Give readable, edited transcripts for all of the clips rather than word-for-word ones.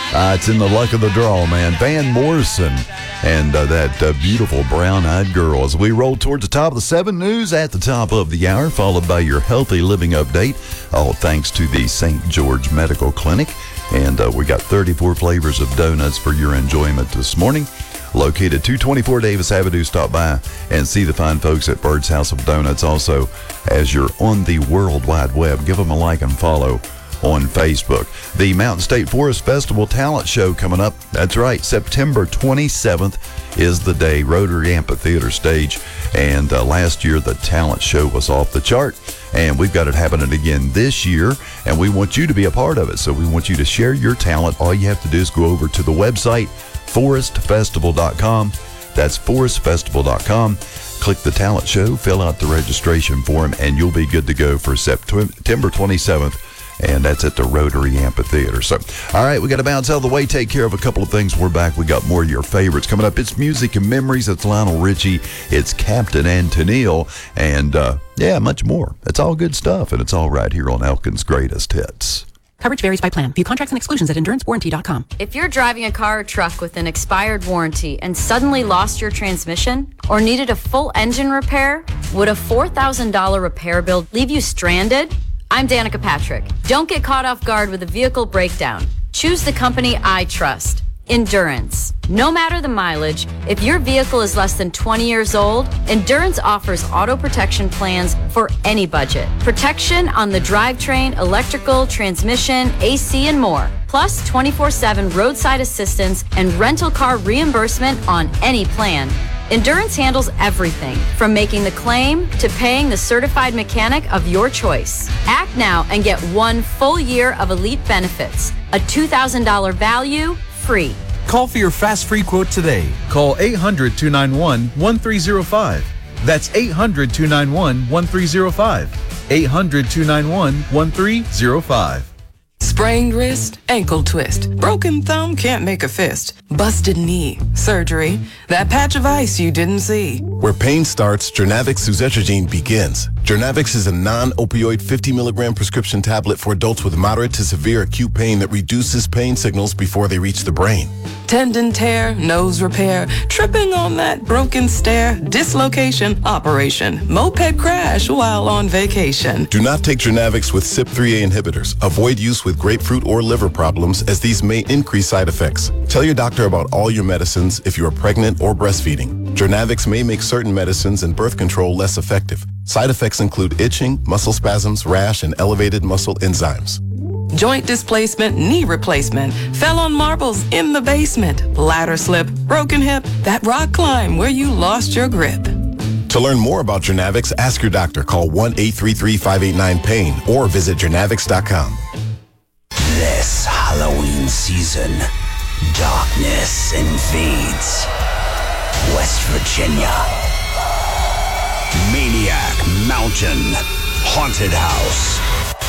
It's in the luck of the draw, man. Van Morrison and that beautiful brown-eyed girl. As we roll towards the top of the 7 news at the top of the hour, followed by your healthy living update, all thanks to the St. George Medical Clinic. And we got 34 flavors of donuts for your enjoyment this morning. Located 224 Davis Avenue. Stop by and see the fine folks at Bird's House of Donuts. Also, as you're on the World Wide Web, give them a like and follow on Facebook. The Mountain State Forest Festival Talent Show coming up. That's right, September 27th is the day. Rotary Amphitheater stage. And last year, the talent show was off the chart. And we've got it happening again this year. And we want you to be a part of it. So we want you to share your talent. All you have to do is go over to the website, forestfestival.com. That's forestfestival.com. Click the talent show, fill out the registration form, and you'll be good to go for September 27th. And that's at the Rotary Amphitheater. So, all right, we got to bounce out of the way, take care of a couple of things. We're back. We got more of your favorites coming up. It's Music and Memories. It's Lionel Richie. It's Captain Antonil. And, much more. It's all good stuff, and it's all right here on Elkin's Greatest Hits. Coverage varies by plan. View contracts and exclusions at endurancewarranty.com. If you're driving a car or truck with an expired warranty and suddenly lost your transmission or needed a full engine repair, would a $4,000 repair bill leave you stranded? I'm Danica Patrick. Don't get caught off guard with a vehicle breakdown. Choose the company I trust, Endurance. No matter the mileage, if your vehicle is less than 20 years old, Endurance offers auto protection plans for any budget. Protection on the drivetrain, electrical, transmission, AC, and more. Plus 24/7 roadside assistance and rental car reimbursement on any plan. Endurance handles everything from making the claim to paying the certified mechanic of your choice. Act now and get 1 full year of elite benefits. A $2,000 value, free. Call for your fast free quote today. Call 800-291-1305. That's 800-291-1305. 800-291-1305. Sprained wrist, ankle twist, broken thumb, can't make a fist, busted knee, surgery, that patch of ice you didn't see. Where pain starts, Jernavix suzetrigine begins. Jernavix is a non-opioid 50 milligram prescription tablet for adults with moderate to severe acute pain that reduces pain signals before they reach the brain. Tendon tear, nose repair, tripping on that broken stair, dislocation, operation, moped crash while on vacation. Do not take Jernavix with CYP3A inhibitors. Avoid use with grapefruit or liver problems, as these may increase side effects. Tell your doctor about all your medicines if you are pregnant or breastfeeding. Jernavix may make certain medicines and birth control less effective. Side effects include itching, muscle spasms, rash, and elevated muscle enzymes. Joint displacement, knee replacement, fell on marbles in the basement, ladder slip, broken hip, that rock climb where you lost your grip. To learn more about Jernavix, ask your doctor. Call 1-833-589-PAIN or visit jernavix.com. This Halloween season, darkness invades West Virginia. Maniac Mountain Haunted House.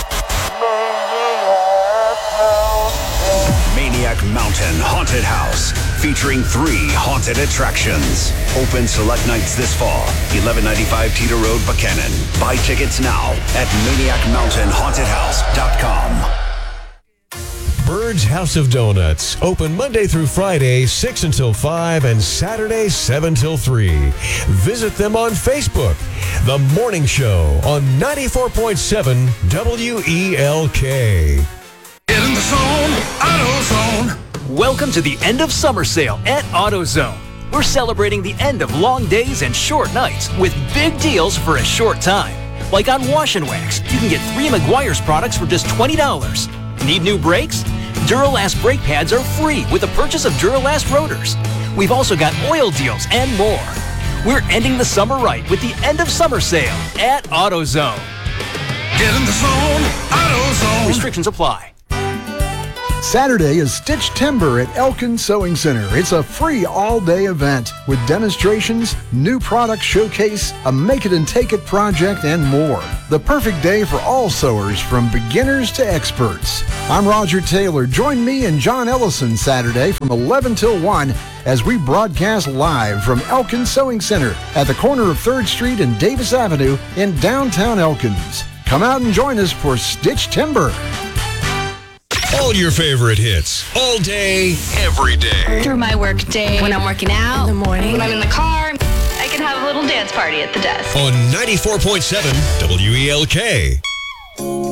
Maniac Mountain Haunted House, featuring 3 haunted attractions. Open select nights this fall, 1195 Teeter Road, Buchanan. Buy tickets now at maniacmountainhauntedhouse.com. Bird's House of Donuts, open Monday through Friday, 6 until 5, and Saturday, 7 till 3. Visit them on Facebook. The Morning Show on 94.7 WELK. Get in the zone, AutoZone. Welcome to the end of summer sale at AutoZone. We're celebrating the end of long days and short nights with big deals for a short time. Like on Wash and Wax, you can get 3 Meguiar's products for just $20. Need new brakes? Duralast brake pads are free with the purchase of Duralast rotors. We've also got oil deals and more. We're ending the summer right with the end of summer sale at AutoZone. Get in the zone, AutoZone. Restrictions apply. Saturday is Stitch Timber at Elkin Sewing Center. It's a free all-day event with demonstrations, new product showcase, a make-it-and-take-it project, and more. The perfect day for all sewers, from beginners to experts. I'm Roger Taylor. Join me and John Ellison Saturday from 11 till 1 as we broadcast live from Elkin Sewing Center at the corner of 3rd Street and Davis Avenue in downtown Elkins. Come out and join us for Stitch Timber. All your favorite hits, all day, every day. Through my work day. When I'm working out. In the morning. When I'm in the car. I can have a little dance party at the desk. On 94.7 WELK.